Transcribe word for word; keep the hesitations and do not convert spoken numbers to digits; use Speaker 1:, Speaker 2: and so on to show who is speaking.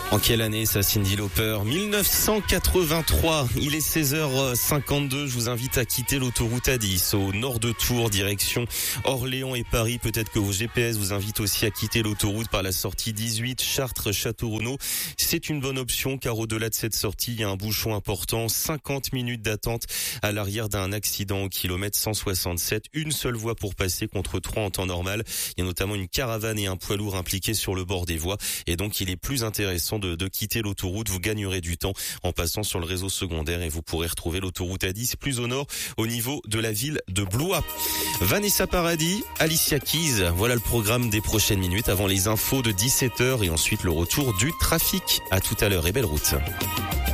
Speaker 1: En quelle année ça, Cyndi Lauper? mille neuf cent quatre-vingt-trois. Il est seize heures cinquante-deux. Je vous invite à quitter l'autoroute A dix au nord de Tours, direction Orléans et Paris. Peut-être que vos G P S vous invitent aussi à quitter l'autoroute par la sortie dix-huit, Chartres-Château-Renaud. C'est une bonne option car au-delà de cette sortie, il y a un bouchon important. cinquante minutes d'attente à l'arrière d'un accident au kilomètre cent soixante-sept. Une seule voie pour passer contre trois en temps normal. Il y a notamment une caravane et un poids lourd impliqués sur le bord des voies. Et donc, il est plus intéressant De, de quitter l'autoroute. Vous gagnerez du temps en passant sur le réseau secondaire et vous pourrez retrouver l'autoroute A dix plus au nord au niveau de la ville de Blois. Vanessa Paradis, Alicia Keys, voilà le programme des prochaines minutes avant les infos de dix-sept heures et ensuite le retour du trafic. À tout à l'heure et belle route.